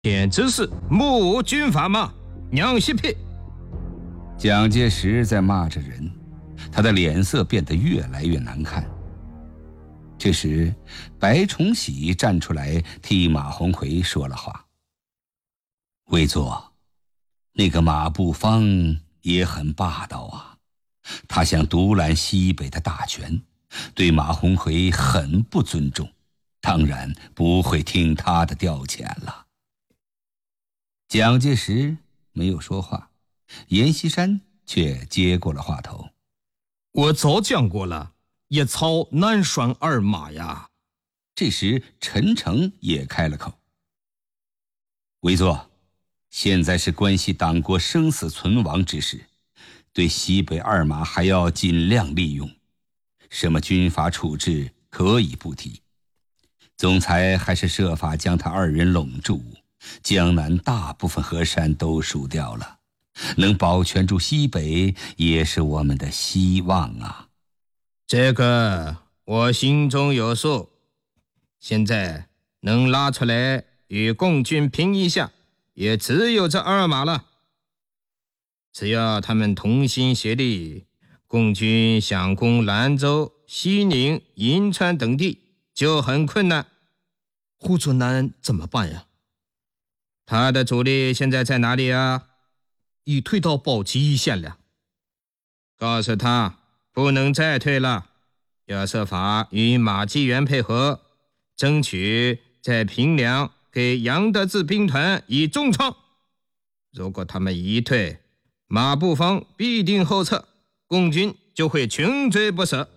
简直是目无军法嘛，娘西屁！ 蒋介石在骂着人，他的脸色变得越来越难看。这时，白崇禧站出来替马鸿逵说了话：“魏作，那个马步芳也很霸道啊，他想独揽西北的大权，对马鸿逵很不尊重，当然不会听他的调遣了。”蒋介石没有说话，阎锡山却接过了话头：“ 我早讲过了，一草难拴二马呀。” 这时陈诚也开了口：“魏作，现在是关系党国生死存亡之时，对西北二马还要尽量利用。什么军阀处置可以不提，总裁还是设法将他二人拢住，江南大部分河山都输掉了，能保全住西北也是我们的希望啊。” 这个我心中有数，现在能拉出来与共军拼一下，也只有这二马了。只要他们同心协力，共军想攻兰州、西宁、银川等地就很困难。胡宗南怎么办呀？他的主力现在在哪里啊？已退到宝鸡一线了。告诉他不能再退了，要设法与马继元配合，争取在平凉给杨德志兵团以重创。如果他们一退，马步芳必定后撤，共军就会穷追不舍。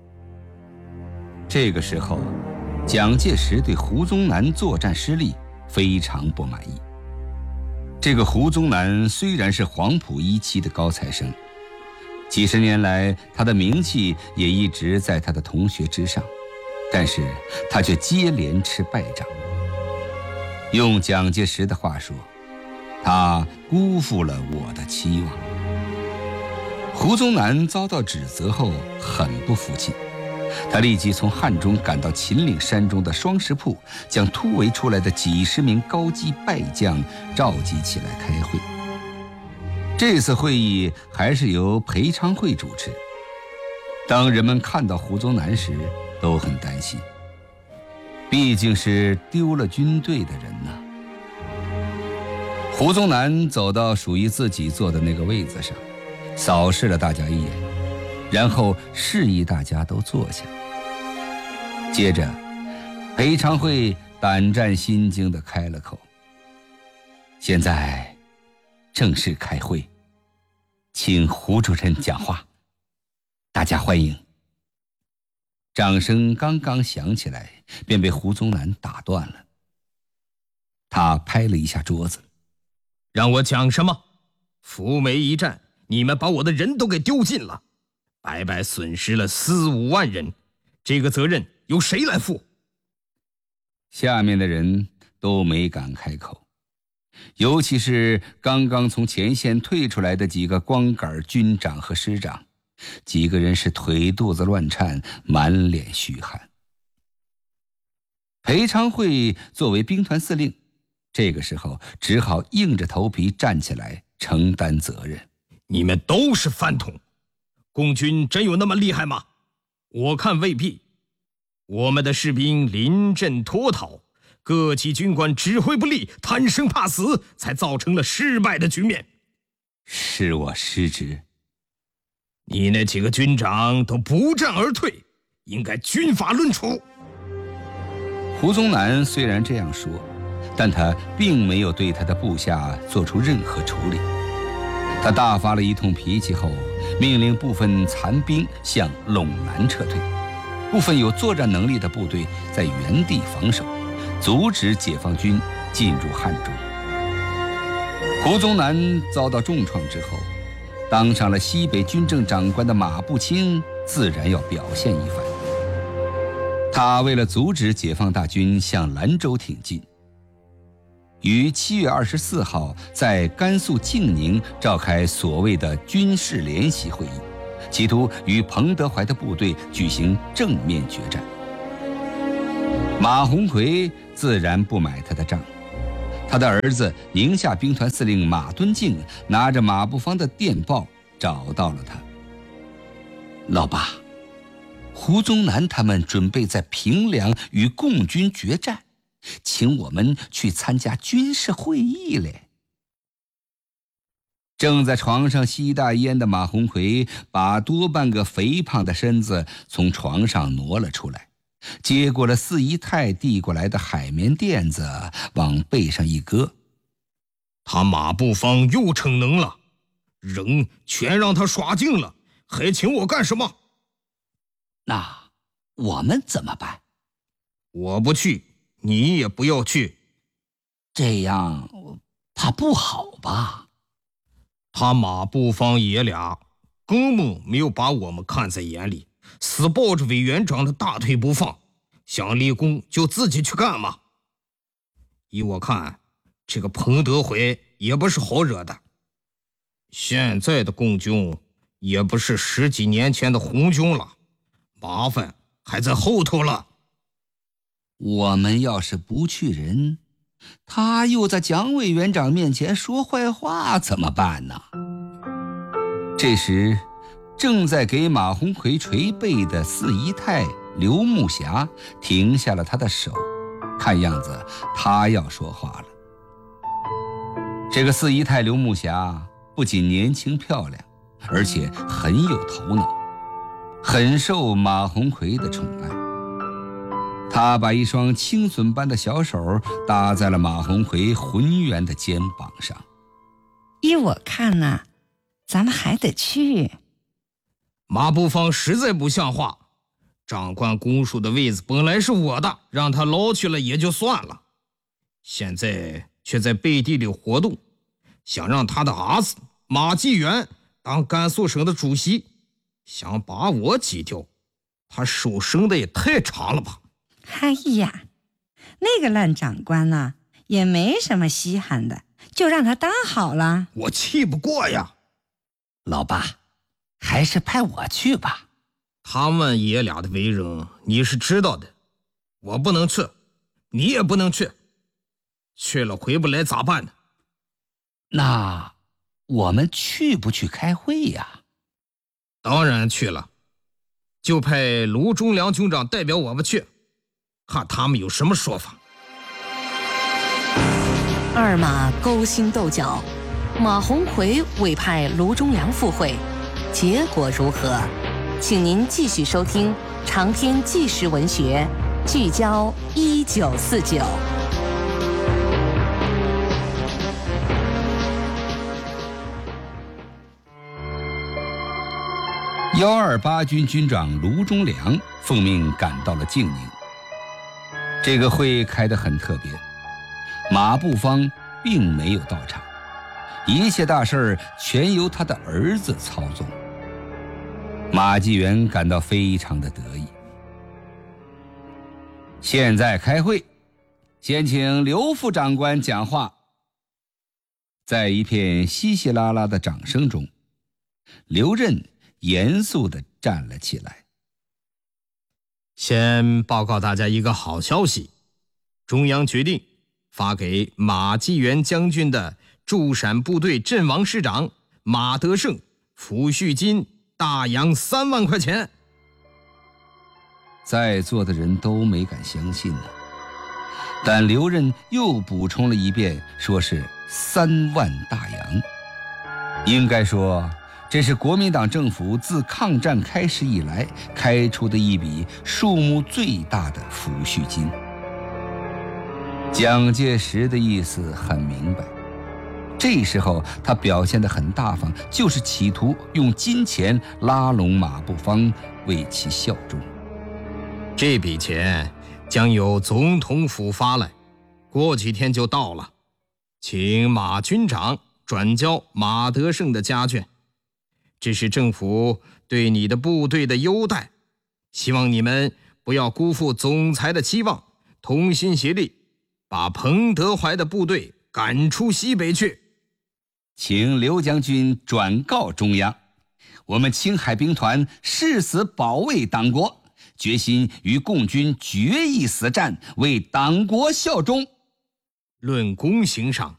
这个时候，蒋介石对胡宗南作战失利非常不满意。这个胡宗南虽然是黄埔一期的高材生，几十年来他的名气也一直在他的同学之上，但是他却接连吃败仗。用蒋介石的话说，他辜负了我的期望。胡宗南遭到指责后很不服气，他立即从汉中赶到秦岭山中的双石铺，将突围出来的几十名高级败将召集起来开会。这次会议还是由裴昌会主持。当人们看到胡宗南时，都很担心，毕竟是丢了军队的人呢。胡宗南走到属于自己坐的那个位子上，扫视了大家一眼，然后示意大家都坐下。接着，裴昌会胆战心惊地开了口：“现在正式开会，请胡主任讲话，大家欢迎。”掌声刚刚响起来，便被胡宗南打断了。他拍了一下桌子：“ 让我讲什么？扶梅一战，你们把我的人都给丢尽了，白白损失了4、5万人，这个责任由谁来负？” 下面的人都没敢开口，尤其是刚刚从前线退出来的几个光杆军长和师长，几个人是腿肚子乱颤，满脸虚汗。裴昌会作为兵团司令，这个时候只好硬着头皮站起来承担责任。 你们都是饭桶，共军真有那么厉害吗？我看未必。我们的士兵临阵脱逃，各级军官指挥不力，贪生怕死，才造成了失败的局面。 是我失职。 你那几个军长都不战而退，应该军法论处。 胡宗南虽然这样说，但他并没有对他的部下做出任何处理。他大发了一通脾气后，命令部分残兵向陇南撤退，部分有作战能力的部队在原地防守，阻止解放军进入汉中。胡宗南遭到重创之后，当上了西北军政长官的马步青自然要表现一番。他为了阻止解放大军向兰州挺进，于7月24号在甘肃静宁召开所谓的军事联席会议，企图与彭德怀的部队举行正面决战。马鸿逵自然不买他的账， 他的儿子宁夏兵团司令马敦敬拿着马步芳的电报找到了他。老爸，胡宗南他们准备在平凉与共军决战，请我们去参加军事会议嘞。正在床上吸大烟的马鸿逵把多半个肥胖的身子从床上挪了出来，接过了四姨太递过来的海绵垫子，往背上一搁。 他马步芳又逞能了，人全让他耍尽了，还请我干什么？ 那我们怎么办？ 我不去，你也不要去。 这样怕不好吧？ 他马步芳爷俩根本没有把我们看在眼里，死抱着委员长的大腿不放，想立功就自己去干嘛。依我看，这个彭德怀也不是好惹的。现在的共军也不是10几年前的红军了，麻烦还在后头了。 我们要是不去人，他又在蒋委员长面前说坏话怎么办呢？这时正在给马鸿逵捶背的四姨太刘木霞停下了他的手，看样子他要说话了。这个四姨太刘木霞不仅年轻漂亮，而且很有头脑，很受马鸿逵的宠爱。他把一双青笋般的小手搭在了马鸿逵浑圆的肩膀上。 依我看呢，咱们还得去。 马步芳实在不像话，长官公署的位子本来是我的，让他捞去了也就算了，现在却在背地里活动，想让他的儿子马继元当甘肃省的主席，想把我挤掉，他手伸的也太长了吧。 哎呀，那个烂长官呢，也没什么稀罕的，就让他当好了。 我气不过呀。 老爸，还是派我去吧。 他们爷俩的为人你是知道的，我不能去，你也不能去，去了回不来咋办呢？ 那我们去不去开会呀？ 当然去了，就派卢忠良军长代表我们去，看他们有什么说法。 二马勾心斗角，马鸿逵委派卢忠良赴会，结果如何？请您继续收听长篇纪实文学《聚焦1949》。 128军军长卢忠良奉命赶到了静宁。这个会开得很特别，马步芳并没有到场，一切大事全由他的儿子操纵。马继元感到非常的得意。现在开会，先请刘副长官讲话。在一片稀稀拉拉的掌声中，刘任严肃地站了起来。 先报告大家一个好消息，中央决定发给马继元将军的驻陕部队阵亡师长马德胜抚恤金大洋3万块钱。 在座的人都没敢相信呢，但刘任又补充了一遍，说是3万大洋。应该说，这是国民党政府自抗战开始以来开出的一笔数目最大的抚恤金。蒋介石的意思很明白，这时候他表现得很大方，就是企图用金钱拉拢马步芳，为其效忠。 这笔钱将由总统府发来，过几天就到了，请马军长转交马德胜的家眷。这是政府对你的部队的优待，希望你们不要辜负总裁的期望，同心协力，把彭德怀的部队赶出西北去。 请刘将军转告中央，我们青海兵团誓死保卫党国，决心与共军决一死战，为党国效忠。 论功行赏，